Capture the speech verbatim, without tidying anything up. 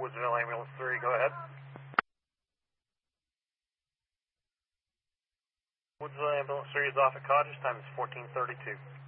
Woodsville Ambulance three, go ahead. Woodsville Ambulance three is off at Cottage, time is fourteen thirty-two.